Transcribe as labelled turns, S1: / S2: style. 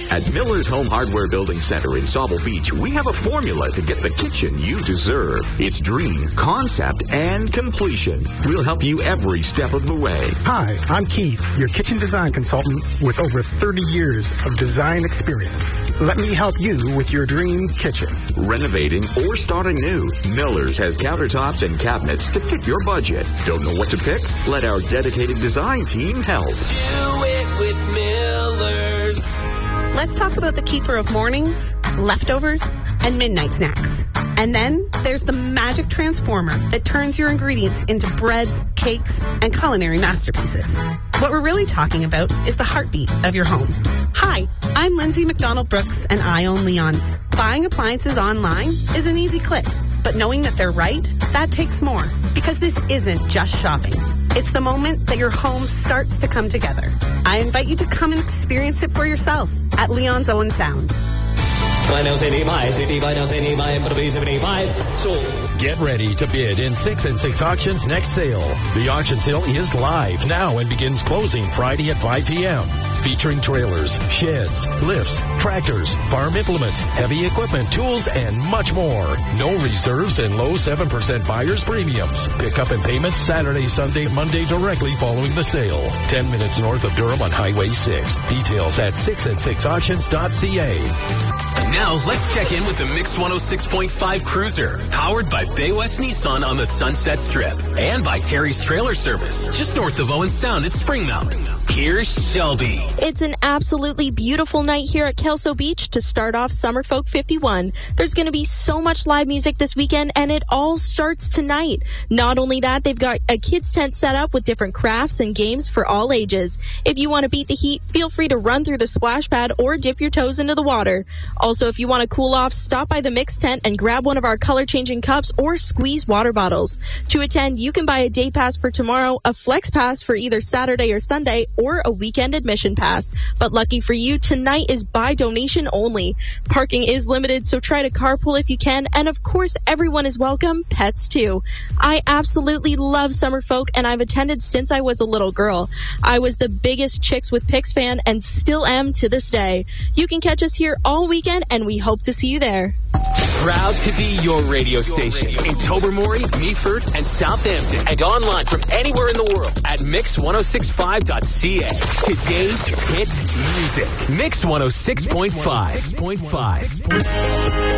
S1: At Miller's Home Hardware Building Center in Sauble Beach, we have a formula to get the kitchen you deserve. It's dream, concept, and completion. We'll help you every step of the way.
S2: Hi, I'm Keith, your kitchen design consultant with over 30 years of design experience. Let me help you with your dream kitchen.
S1: Renovating or starting new, Miller's has countertops and cabinets to fit your budget. Don't know what to pick? Let our dedicated design team help.
S3: Do it with Miller's.
S4: Let's talk about the keeper of mornings, leftovers, and midnight snacks. And then there's the magic transformer that turns your ingredients into breads, cakes, and culinary masterpieces. What we're really talking about is the heartbeat of your home. Hi, I'm Lindsay McDonald Brooks, and I own Leon's. Buying appliances online is an easy click, but knowing that they're right, that takes more. Because this isn't just shopping. It's the moment that your home starts to come together. I invite you to come and experience it for yourself at Leon's Owen Sound.
S5: Get ready to bid in 6 and 6 Auctions next sale. The auction sale is live now and begins closing Friday at 5 p.m. Featuring trailers, sheds, lifts, tractors, farm implements, heavy equipment, tools, and much more. No reserves and low 7% buyer's premiums. Pick up and payment Saturday, Sunday, Monday directly following the sale. 10 minutes north of Durham on Highway 6. Details at 6and6auctions.ca.
S6: Now, let's check in with the Mix 106.5 Cruiser, powered by Bay West Nissan on the Sunset Strip, and by Terry's Trailer Service, just north of Owen Sound at Springmount. Here's Shelby.
S7: It's an absolutely beautiful night here at Kelso Beach to start off Summerfolk 51. There's going to be so much live music this weekend, and it all starts tonight. Not only that, they've got a kids tent set up with different crafts and games for all ages. If you want to beat the heat, feel free to run through the splash pad or dip your toes into the water. Also, if you want to cool off, stop by the Mix tent and grab one of our color-changing cups or squeeze water bottles. To attend, you can buy a day pass for tomorrow, a flex pass for either Saturday or Sunday, or a weekend admission pass. But lucky for you, tonight is by donation only. Parking is limited, so try to carpool if you can, and of course, everyone is welcome, pets too. I absolutely love Summerfolk, and I've attended since I was a little girl. I was the biggest Chicks with Pics fan and still am to this day. You can catch us here all weekend, and we hope to see you there.
S6: Proud to be your radio station in Tobermory, Meaford, and Southampton, and online from anywhere in the world at mix1065.ca. Today's hit music. Mix 106.5.